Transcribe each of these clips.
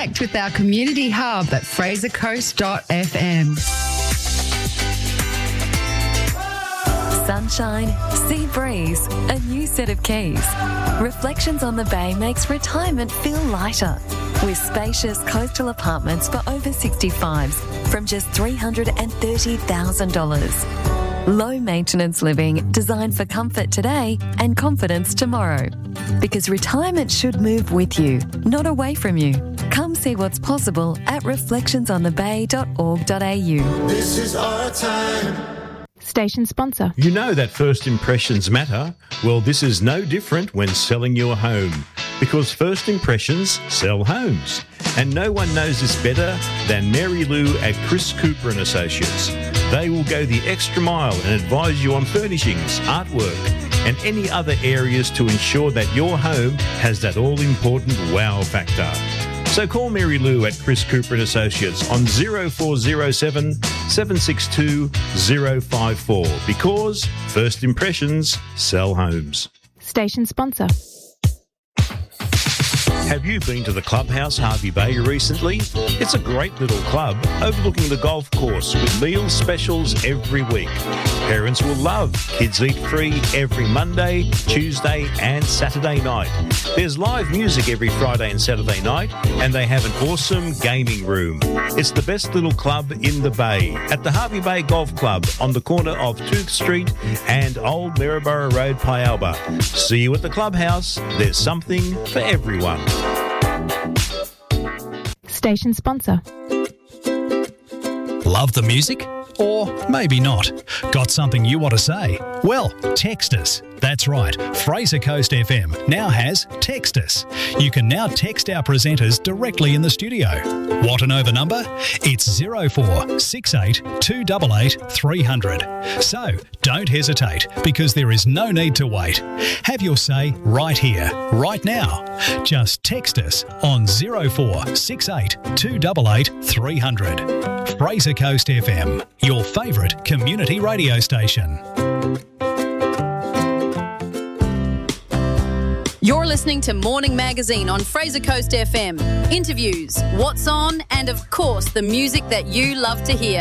Connect with our community hub at frasercoast.fm. Sunshine, sea breeze, a new set of keys. Reflections on the Bay makes retirement feel lighter with spacious coastal apartments for over 65s from just $330,000. Low maintenance living designed for comfort today and confidence tomorrow. Because retirement should move with you, not away from you. Come see what's possible at reflectionsonthebay.org.au. This is our time. Station sponsor. You know that first impressions matter? Well, this is no different when selling your home, because first impressions sell homes. And no one knows this better than Mary Lou at Chris Cooper and Associates. They will go the extra mile and advise you on furnishings, artwork, and any other areas to ensure that your home has that all-important wow factor. So call Mary Lou at Chris Cooper and Associates on 0407 762 054 because first impressions sell homes. Station sponsor. Have you been to the Clubhouse Harvey Bay recently? It's a great little club overlooking the golf course with meal specials every week. Parents will love kids eat free every Monday, Tuesday and Saturday night. There's live music every Friday and Saturday night and they have an awesome gaming room. It's the best little club in the Bay at the Harvey Bay Golf Club on the corner of Tooth Street and Old Maryborough Road, Pialba. See you at the Clubhouse. There's something for everyone. Station sponsor. Love the music? Or maybe not. Got something you want to say? Well, text us. That's right, Fraser Coast FM now has Text Us. You can now text our presenters directly in the studio. Want to know the number? It's 0468 288 300. So, don't hesitate because there is no need to wait. Have your say right here, right now. Just text us on 0468 288 300. Fraser Coast FM, your favourite community radio station. You're listening to Morning Magazine on Fraser Coast FM. Interviews, what's on, and of course, the music that you love to hear.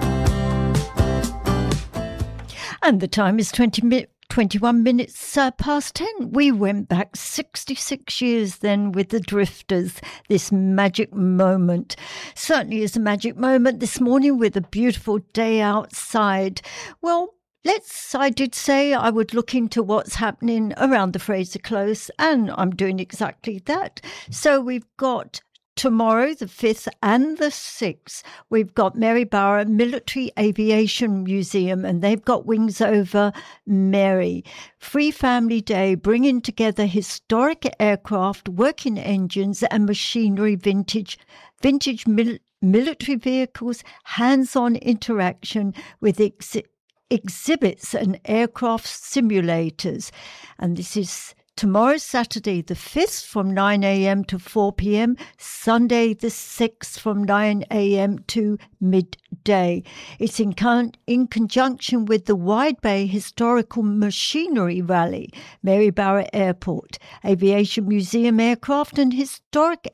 And the time is 21 minutes past 10. We went back 66 years then with the Drifters, this magic moment. Certainly is a magic moment this morning with a beautiful day outside. Well, I did say I would look into what's happening around the Fraser Close, and I'm doing exactly that. So we've got tomorrow, the 5th and the 6th, we've got Maryborough Military Aviation Museum, and they've got Wings Over Mary. Free Family Day, bringing together historic aircraft, working engines and machinery, vintage military vehicles, hands-on interaction with exhibits and aircraft simulators. And this is tomorrow, Saturday the 5th from 9 a.m. to 4 p.m, Sunday the 6th from 9 a.m. to midday. It's in conjunction with the Wide Bay Historical Machinery Rally, Maryborough Airport, Aviation Museum Aircraft and Historic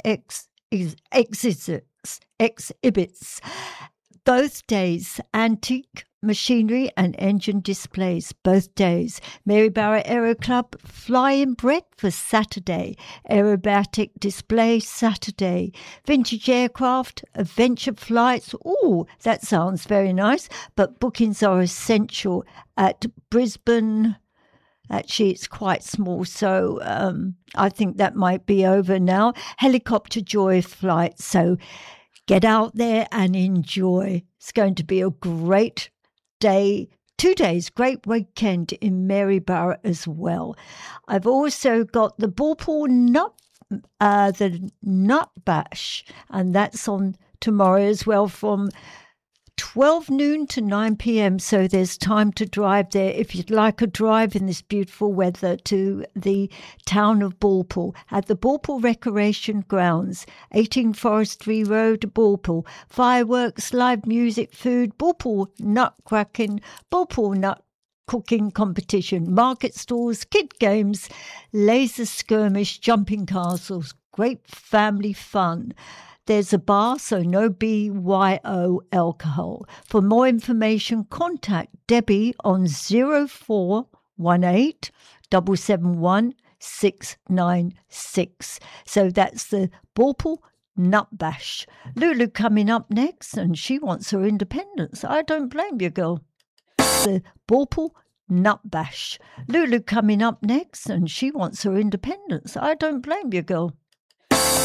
exhibits. Both days, antique machinery and engine displays, both days. Maryborough Aero Club fly-in breakfast Saturday, aerobatic display Saturday, vintage aircraft, adventure flights. Oh, that sounds very nice, but bookings are essential at Brisbane. Actually, it's quite small, so I think that might be over now. Helicopter Joy flight, so get out there and enjoy. It's going to be a great day, 2 days, great weekend in Maryborough as well. I've also got the Ballpool Nut Bash, and that's on tomorrow as well from 12 noon to 9 p.m. So there's time to drive there if you'd like a drive in this beautiful weather to the town of Ballpool at the Ballpool Recreation Grounds, 18 Forestry Road, Ballpool. Fireworks, live music, food, Ballpool nut cracking, Ballpool nut cooking competition, market stalls, kid games, laser skirmish, jumping castles, great family fun. There's a bar, so no BYO alcohol. For more information, contact Debbie on 0418 771 696. So that's the Bauple Nut Bash. Lulu coming up next, and she wants her independence. I don't blame you, girl. The Bauple Nut Bash. Lulu coming up next, and she wants her independence. I don't blame you, girl.